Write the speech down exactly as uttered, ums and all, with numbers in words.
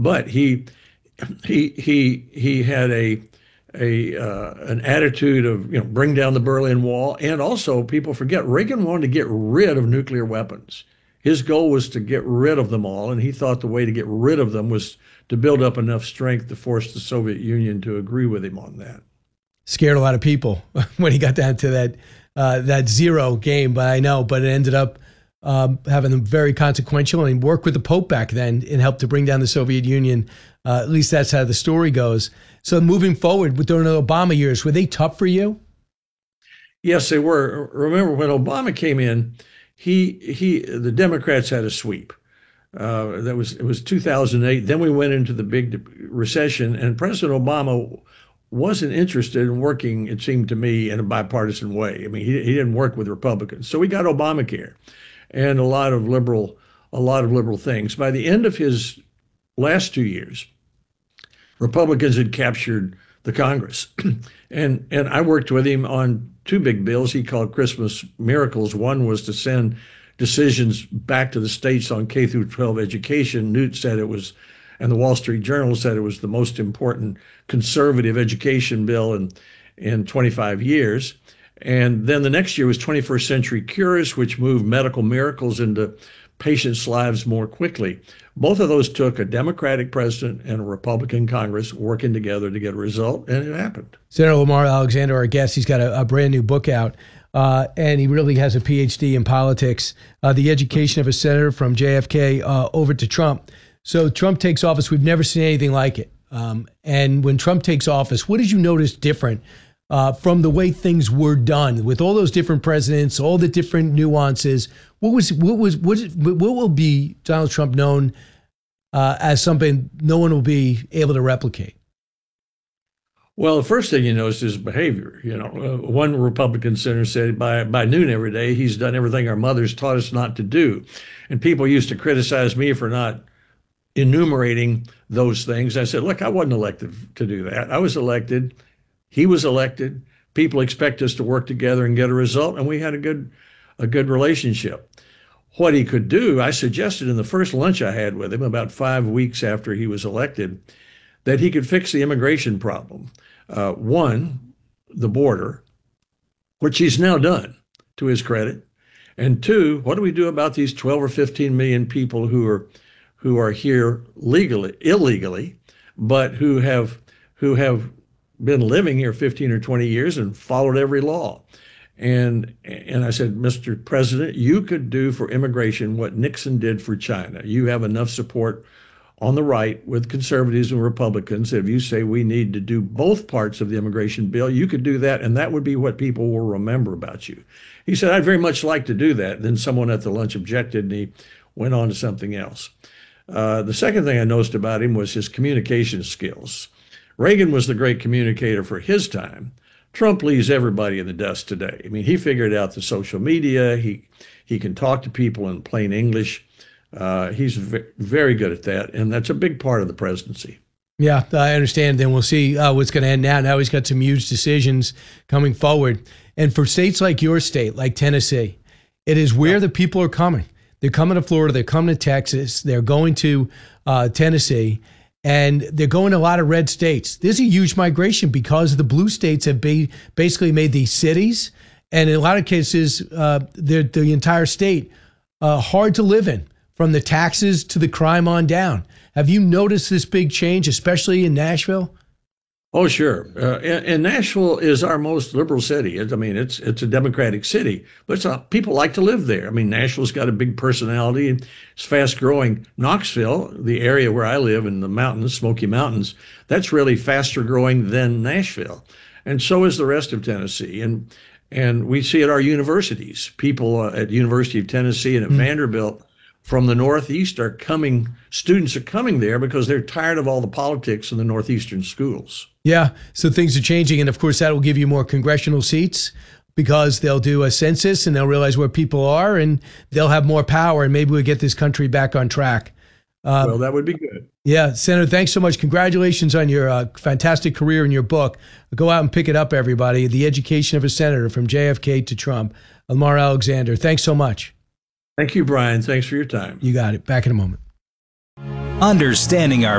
but he he he he had a a uh, an attitude of, you know, bring down the Berlin Wall, and also people forget Reagan wanted to get rid of nuclear weapons. His goal was to get rid of them all, and he thought the way to get rid of them was to build up enough strength to force the Soviet Union to agree with him on that. Scared a lot of people when he got down to that uh, that zero game, but I know, but it ended up um, having them very consequential, and he worked with the Pope back then and helped to bring down the Soviet Union. Uh, at least that's how the story goes. So moving forward with during the Obama years, were they tough for you? Yes, they were. Remember when Obama came in, he he the Democrats had a sweep. Uh, that was it was two thousand eight. Then we went into the big recession, and President Obama wasn't interested in working, it seemed to me, in a bipartisan way. I mean, he he didn't work with Republicans, so we got Obamacare and a lot of liberal a lot of liberal things. By the end of his last two years, Republicans had captured the Congress. and and I worked with him on two big bills he called Christmas miracles. One was to send decisions back to the states on K through twelve education. Newt said it was, and the Wall Street Journal said it was the most important conservative education bill in, in twenty-five years. And then the next year was twenty-first Century Cures, which moved medical miracles into patients' lives more quickly. Both of those took a Democratic president and a Republican Congress working together to get a result, and it happened. Senator Lamar Alexander, our guest, he's got a, a brand new book out, uh, and he really has a P H D in politics, uh, The Education of a Senator from J F K uh, over to Trump. So Trump takes office. We've never seen anything like it. Um, and when Trump takes office, what did you notice different uh, from the way things were done with all those different presidents, all the different nuances? What was what was what, what will be Donald Trump known uh, as something no one will be able to replicate? Well, the first thing you notice is behavior. You know, uh, one Republican senator said by by noon every day he's done everything our mothers taught us not to do, and people used to criticize me for not enumerating those things. I said, look, I wasn't elected to do that. I was elected. He was elected. People expect us to work together and get a result, and we had a good a good relationship. What he could do, I suggested in the first lunch I had with him about five weeks after he was elected, that he could fix the immigration problem. Uh, one, the border, which he's now done, to his credit. And two, what do we do about these twelve or fifteen million people who are who are here legally, illegally, but who have who have been living here fifteen or twenty years and followed every law? And and I said, Mister President, you could do for immigration what Nixon did for China. You have enough support on the right with conservatives and Republicans. If you say we need to do both parts of the immigration bill, you could do that, and that would be what people will remember about you. He said, I'd very much like to do that. Then someone at the lunch objected, and he went on to something else. Uh, the second thing I noticed about him was his communication skills. Reagan was the great communicator for his time. Trump leaves everybody in the dust today. I mean, he figured out the social media. He he can talk to people in plain English. Uh, he's v- very good at that, and that's a big part of the presidency. Yeah, I understand. Then we'll see uh, what's going to end now. Now he's got some huge decisions coming forward. And for states like your state, like Tennessee, it is where yeah. the people are coming. They're coming to Florida. They're coming to Texas. They're going to uh, Tennessee. And they're going to a lot of red states. There's a huge migration because the blue states have ba- basically made these cities, and in a lot of cases, uh, the entire state uh, hard to live in, from the taxes to the crime on down. Have you noticed this big change, especially in Nashville? Oh, sure. Uh, and, and Nashville is our most liberal city. It, I mean, it's it's a Democratic city, but it's not, people like to live there. I mean, Nashville's got a big personality, and it's fast growing. Knoxville, the area where I live in the mountains, Smoky Mountains, that's really faster growing than Nashville. And so is the rest of Tennessee. And and we see at our universities, people uh, at University of Tennessee and at mm. Vanderbilt from the Northeast are coming, students are coming there because they're tired of all the politics in the Northeastern schools. Yeah, so things are changing. And of course, that will give you more congressional seats because they'll do a census and they'll realize where people are and they'll have more power, and maybe we'll get this country back on track. Um, well, that would be good. Yeah, Senator, thanks so much. Congratulations on your uh, fantastic career and your book. Go out and pick it up, everybody. The Education of a Senator from J F K to Trump. Lamar Alexander, thanks so much. Thank you, Brian. Thanks for your time. You got it. Back in a moment. Understanding our